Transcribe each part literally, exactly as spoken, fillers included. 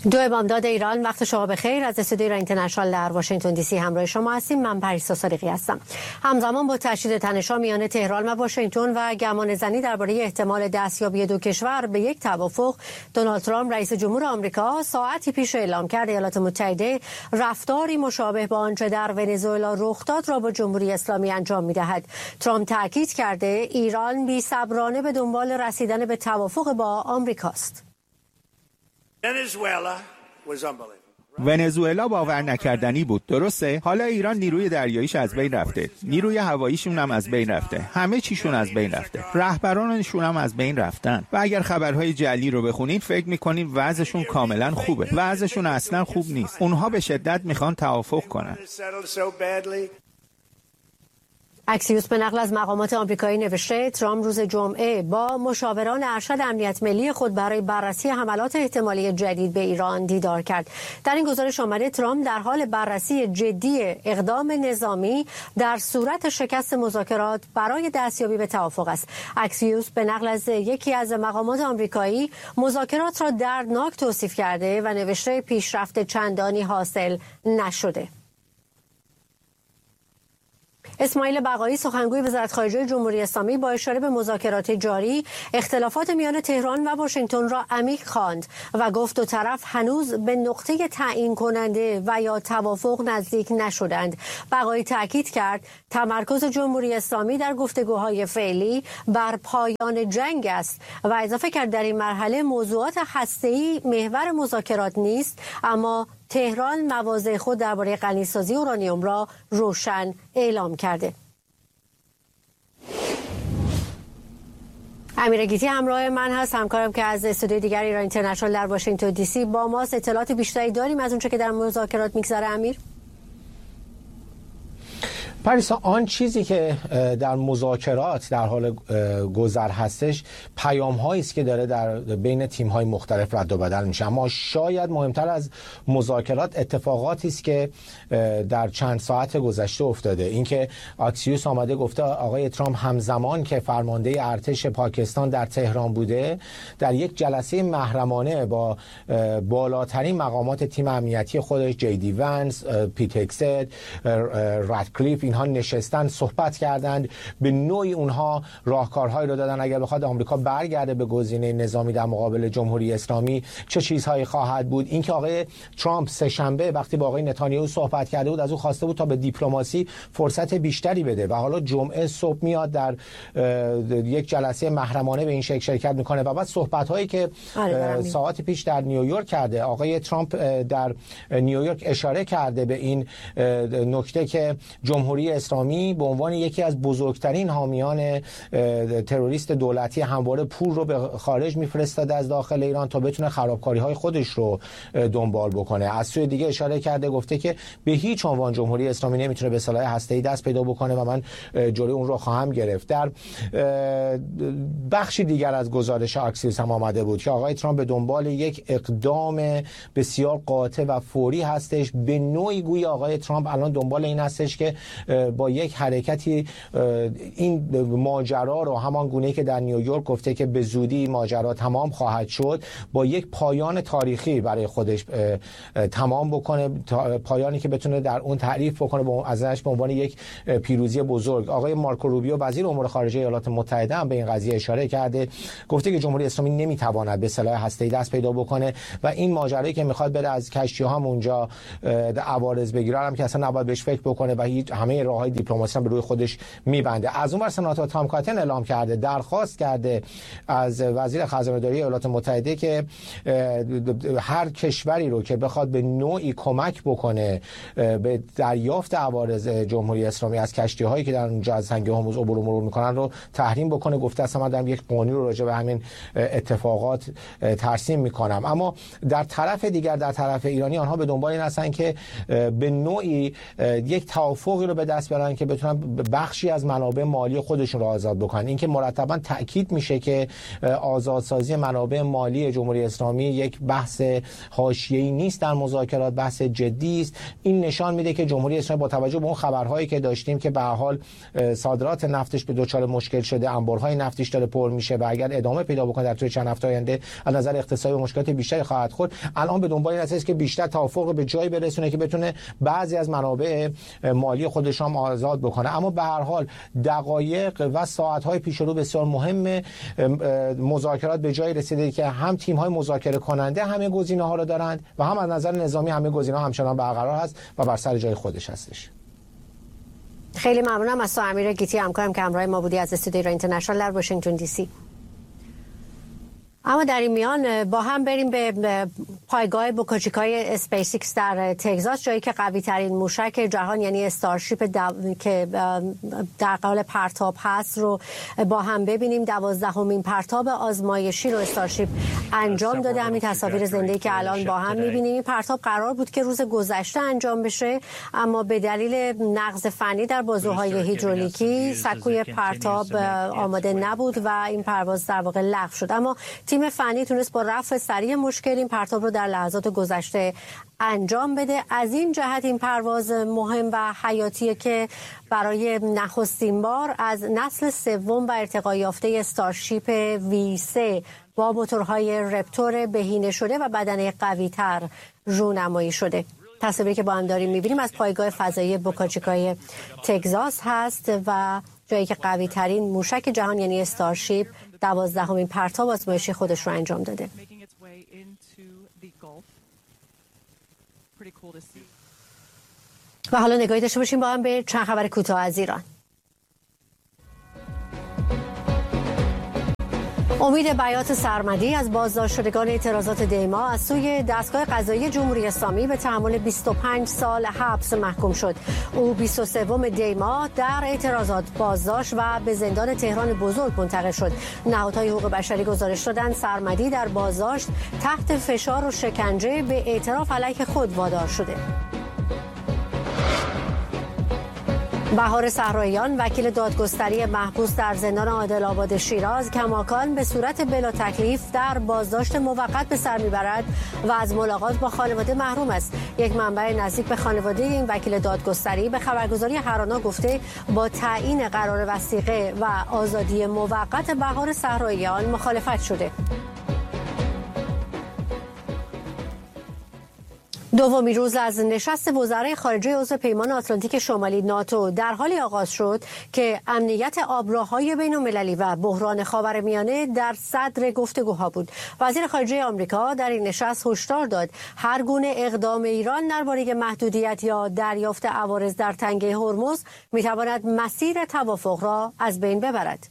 دو بامداد ایران، وقت شما بخیر. از استودیوی ایران اینترنشنال در واشنگتن دی سی همراه شما هستیم. من پریسا صادقی هستم. همزمان با تشدید تنش‌ها میان تهران و واشنگتن و گمانه‌زنی درباره احتمال دستیابی دو کشور به یک توافق، دونالد ترامپ رئیس جمهور آمریکا ساعتی پیش اعلام کرد ایالات متحده رفتاری مشابه با آنچه در ونزوئلا رخ داد را با جمهوری اسلامی انجام می‌دهد. ترامپ تاکید کرده ایران بی‌صبرانه به دنبال رسیدن به توافق با آمریکاست. ونزوئلا باور نکردنی بود، درسته؟ حالا ایران نیروی دریاییش از بین رفته، نیروی هواییشون هم از بین رفته، همه چیشون از بین رفته، رهبرانشون هم از بین رفتن. و اگر خبرهای جعلی رو بخونین فکر میکنین وضعشون کاملا خوبه. وضعشون اصلا خوب نیست. اونها به شدت میخوان توافق کنن. اکسیوس به نقل از مقامات آمریکایی نوشته ترامپ روز جمعه با مشاوران ارشد امنیت ملی خود برای بررسی حملات احتمالی جدید به ایران دیدار کرد. در این گزارش آمده ترامپ در حال بررسی جدی اقدام نظامی در صورت شکست مذاکرات برای دستیابی به توافق است. اکسیوس به نقل از یکی از مقامات آمریکایی مذاکرات را دردناک توصیف کرده و نوشته پیشرفت چندانی حاصل نشده. اسماعیل بقایی سخنگوی وزارت خارجه جمهوری اسلامی با اشاره به مذاکرات جاری اختلافات میان تهران و واشنگتن را عمیق خواند و گفت دو طرف هنوز به نقطه تعیین کننده و یا توافق نزدیک نشدند. بقایی تاکید کرد تمرکز جمهوری اسلامی در گفتگوهای فعلی بر پایان جنگ است و اضافه کرد در این مرحله موضوعات هسته‌ای محور مذاکرات نیست، اما تهران مواضع خود درباره غنیسازی اورانیوم را روشن اعلام کرده. امیر گیتی همراه من هست، همکارم که از استودیوی دیگر ایران اینترنشنال در واشنگتن دی سی با ماست. اطلاعات بیشتری داریم از اونچه که در مذاکرات میگذره امیر؟ پریسا، آن چیزی که در مذاکرات در حال گذر هستش پیام هایی است که داره در بین تیم های مختلف رد و بدل میشه، اما شاید مهمتر از مذاکرات اتفاقاتی است که در چند ساعت گذشته افتاده. اینکه اکسیوس آمده گفته آقای ترامپ همزمان که فرمانده ارتش پاکستان در تهران بوده در یک جلسه محرمانه با بالاترین مقامات تیم امنیتی خودش، جی دی ونس، پیت هگست، رادکلیف، اینها نشستن صحبت کردند، به نوعی اونها راهکارهایی رو دادن اگر بخواد آمریکا برگرده به گزینه نظامی در مقابل جمهوری اسلامی چه چیزهایی خواهد بود. اینکه آقای ترامپ سه شنبه وقتی با آقای نتانیاهو صحبت کرده بود از او خواسته بود تا به دیپلماسی فرصت بیشتری بده و حالا جمعه صبح میاد در یک جلسه محرمانه به این شکل شرکت میکنه و بعد صحبت‌هایی که ساعت پیش در نیویورک کرده. آقای ترامپ در نیویورک اشاره کرده به این نکته که جمهوری اسلامی به عنوان یکی از بزرگترین حامیان تروریست دولتی همواره پول رو به خارج میفرستاده از داخل ایران تا بتونه خرابکاری‌های خودش رو دنبال بکنه. از سوی دیگه اشاره کرده گفته که به هیچ عنوان جمهوری اسلامی نمیتونه به سلاح هسته‌ای دست پیدا بکنه و من جلوی اون رو خواهم گرفت. در بخشی دیگر از گزارش اکسیوس هم آمده بود که آقای ترامپ به دنبال یک اقدام بسیار قاطع و فوری هستش. به نوعی گویا آقای ترامپ الان دنبال این هستش که با یک حرکتی این ماجرا رو همان گونه‌ای که در نیویورک گفته که به زودی ماجرا تمام خواهد شد با یک پایان تاریخی برای خودش تمام بکنه، پایانی که بتونه در اون تعریف بکنه ازش به عنوان یک پیروزی بزرگ. آقای مارکو روبیو وزیر امور خارجه ایالات متحده هم به این قضیه اشاره کرده، گفته که جمهوری اسلامی نمیتواند به سلاح هسته‌ای دست پیدا بکنه و این ماجرایی که میخواد بره از کشتی‌ها هم اونجا عوارض بگیره هم که اصلا نباید بهش فکر بکنه و هیچ همه راههای دیپلماسی هم به روی خودش میبنده. از اون ور سناتور تام کاتن اعلام کرده، درخواست کرده از وزیر خزانه‌داری ایالات متحده که هر کشوری رو که بخواد به نوعی کمک بکنه به دریافت عوارض جمهوری اسلامی از کشتی‌هایی که در اونجا از سنگ هرمز عبور و مرور میکنن رو تحریم بکنه. گفته است من دارم یک قانون رو راجع به همین اتفاقات ترسیم میکنم. اما در طرف دیگر، در طرف ایرانی، آنها به دنبال این هستن که به نوعی یک توافقی رو به دست بیارن که بتونن بخشی از منابع مالی خودشون رو آزاد بکنن. اینکه مرتبا تاکید میشه که آزادسازی منابع مالی جمهوری اسلامی یک بحث حاشیه‌ای نیست در مذاکرات، بحث جدی است. این نشان میده که جمهوری اسلامی با توجه به اون خبرهایی که داشتیم که به هر حال صادرات نفتش به دچار مشکل شده، انبارهای نفتیش داره پر میشه و اگر ادامه پیدا بکنه در طی چند هفته آینده از نظر اقتصادی مشکلات بیشتری خواهد خورد. الان به دنبال این است که بیشتر توافق رو به جایی برسونه که بتونه بعضی از منابع مالی خودش هم آزاد بکنه. اما به هر حال دقایق و ساعت‌های پیش رو بسیار مهم مذاکرات به جایی رسیده که هم تیم‌های مذاکره کننده همه گزینه‌ها رو دارند و هم از نظر نظامی همه گزینه‌ها همچنان برقرار هست و بر سر جای خودش هستش. خیلی ممنونم از تو امیر گیتی، همکارم که همراه ما بودی از استودیو ایران اینترنشنال در واشنگتن دی سی. اما در این میان با هم بریم به پایگاه بوکاچیکای اسپیس ایکس در تگزاس، جایی که قوی ترین موشک جهان یعنی استارشیپ دو... که در حال پرتاب هست رو با هم ببینیم. دوازدهمین پرتاب آزمایشی رو استارشیپ انجام داده. همین تصاویر زنده‌ای که الان با هم می‌بینیم. این پرتاب قرار بود که روز گذشته انجام بشه، اما به دلیل نقض فنی در بازوهای هیدرولیکی سکوی پرتاب آماده نبود و این پرواز در واقع لغو شد. اما تیم فنی تونست با رفع سریع مشکل این پرتاب رو در لحظات گذشته انجام بده. از این جهت این پرواز مهم و حیاتیه که برای نخستین بار از نسل سوم و ارتقا یافته استارشیپ وی سه با موتورهای رپتور بهینه شده و بدنه قوی‌تر رونمایی شده. تصویری که با هم داریم می‌بینیم از پایگاه فضایی بوکاچیکای تگزاس هست و جایی که قوی ترین موشک جهان یعنی استارشیپ دوازدهمین پرتاب آزمایشی خودش رو انجام داده. و حالا نگاهی داشته باشیم با هم به چند خبر کوتاه از ایران. امید بیات سرمدی از بازداشت شدگان اعتراضات دیما از سوی دستگاه قضایی جمهوری اسلامی به تحمل بیست و پنج سال حبس محکوم شد. او بیست و سوم دیما در اعتراضات بازداشت و به زندان تهران بزرگ منتقل شد. نهادهای حقوق بشری گزارش دادند سرمدی در بازداشت تحت فشار و شکنجه به اعتراف علیه خود وادار شده. بهار صحراییان وکیل دادگستری محبوس در زندان عادل آباد شیراز کماکان به صورت بلا تکلیف در بازداشت موقت به سر میبرد و از ملاقات با خانواده محروم است. یک منبع نزدیک به خانواده این وکیل دادگستری به خبرگزاری هرانا گفته با تعیین قرار وثیقه و آزادی موقت بهار صحراییان مخالفت شده. دومین روز از نشست وزرای خارجه عضو پیمان آتلانتیک شمالی ناتو در حالی آغاز شد که امنیت آبراهای بین‌المللی و بحران خاورمیانه در صدر گفتگوها بود. وزیر خارجه آمریکا در این نشست هشدار داد هر گونه اقدام ایران درباره محدودیت یا دریافت عوارض در تنگه هرمز میتواند مسیر توافق را از بین ببرد.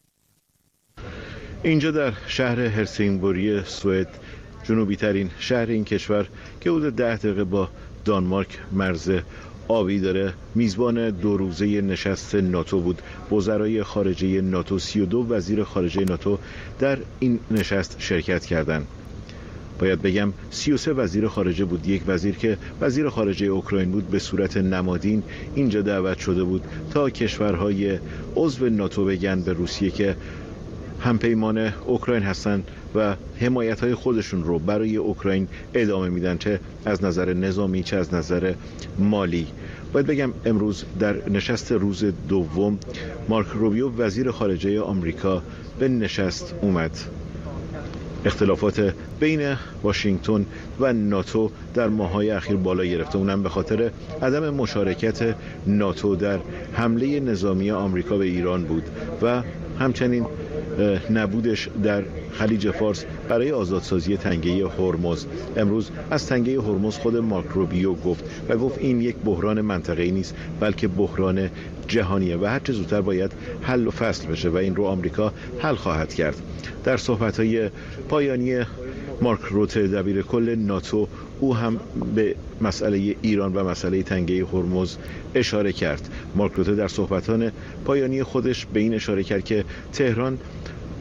اینجا در شهر هلسینگبوری سوئد، جنوبی ترین شهر این کشور که حدود ده دقیقه با دانمارک مرز آبی داره، میزبان دو روزه نشست ناتو بود. وزرای خارجه ناتو، سی و دو وزیر خارجه ناتو در این نشست شرکت کردند. باید بگم سی و سه وزیر خارجه بود. یک وزیر که وزیر خارجه اوکراین بود به صورت نمادین اینجا دعوت شده بود تا کشورهای عضو ناتو بگن به روسیه که همپیمان اوکراین هستند و حمایت‌های خودشون رو برای اوکراین ادامه میدن، چه از نظر نظامی چه از نظر مالی. باید بگم امروز در نشست روز دوم مارک روبیو وزیر خارجه آمریکا به نشست اومد. اختلافات بین واشنگتن و ناتو در ماه‌های اخیر بالا گرفته، اونم به خاطر عدم مشارکت ناتو در حمله نظامی آمریکا به ایران بود و همچنین نبودش در خلیج فارس برای آزادسازی تنگه هرمز. امروز از تنگه هرمز خود مارک روبیو گفت و گفت این یک بحران منطقه‌ای نیست بلکه بحران جهانیه و هر چه زودتر باید حل و فصل بشه و این رو آمریکا حل خواهد کرد. در صحبت‌های پایانی مارک روته دبیر کل ناتو، او هم به مسئله ایران و مسئله تنگه هرمز اشاره کرد. مارک روته در صحبتان پایانی خودش به این اشاره کرد که تهران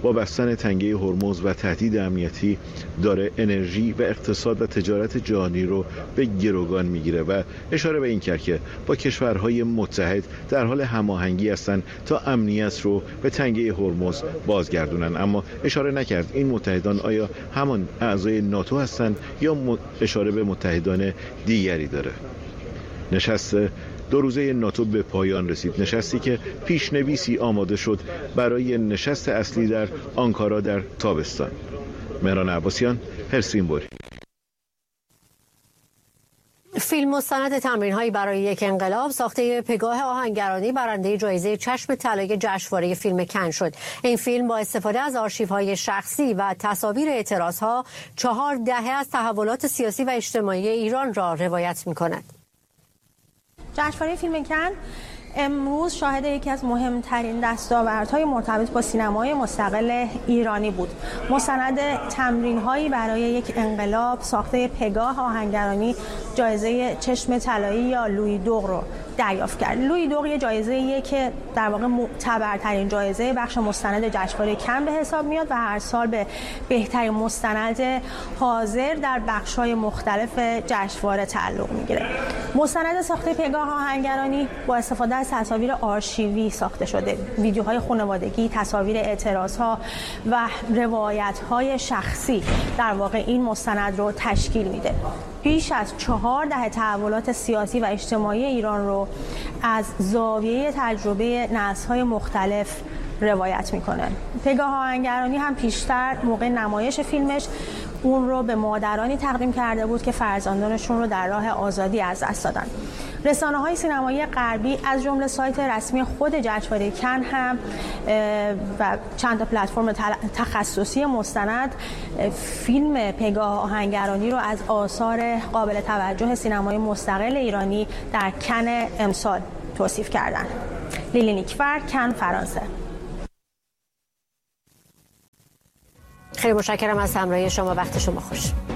با بستن تنگه هرمز و تهدید امنیتی داره انرژی و اقتصاد و تجارت جهانی رو به گروگان میگیره و اشاره به این کرد که با کشورهای متحد در حال هماهنگی هستند تا امنیت رو به تنگه هرمز بازگردونن. اما اشاره نکرد این متحدان آیا همان اعضای ناتو هستند یا اشاره به متحدان دیگری داره. نشست دو روزه ناتو به پایان رسید، نشستی که پیشنویسی آماده شد برای نشست اصلی در آنکارا در تابستان. مهران عباسیان، هلسینگبوری. فیلم مستند تمرین‌هایی برای یک انقلاب ساخته پگاه آهنگرانی برنده جایزه چشم طلای جشنواره فیلم کن شد. این فیلم با استفاده از آرشیوهای شخصی و تصاویر اعتراضها چهار دهه از تحولات سیاسی و اجتماعی ایران را روایت می‌کند. جشنواره فیلم کن امروز شاهد یکی از مهمترین دستاوردهای مرتبط با سینمای مستقل ایرانی بود. مستند تمرین‌هایی برای یک انقلاب ساخته پگاه آهنگرانی جایزه چشم طلایی یا لویی دور رو دریافت کرد. لویی دور یه جایزه‌ایه که در واقع معتبرترین جایزه بخش مستند جشنواره کن به حساب میاد و هر سال به بهترین مستند حاضر در بخش‌های مختلف جشنواره تعلق میگیره. مستند ساخته پگاه آهنگرانی با استفاده از تصاویر آرشیوی ساخته شده. ویدیوهای خانوادگی، تصاویر اعتراضها و روایت‌های شخصی در واقع این مستند رو تشکیل میده. بیش از چهار دهه تحولات سیاسی و اجتماعی ایران رو از زاویه تجربه نسل‌های مختلف روایت میکنه. پگاه آهنگرانی هم پیشتر موقع نمایش فیلمش اون رو به مادرانی تقدیم کرده بود که فرزندانشون رو در راه آزادی از دست دادن. رسانه‌های سینمایی غربی از جمله سایت رسمی خود جشنواره کن هم و چند تا پلتفرم تخصصی مستند فیلم پگاه آهنگرانی رو از آثار قابل توجه سینمای مستقل ایرانی در کن امسال توصیف کردن. لیلی نیکفر، کن، فرانسه. خیلی متشکرم از همراهی شما. وقت شما خوش.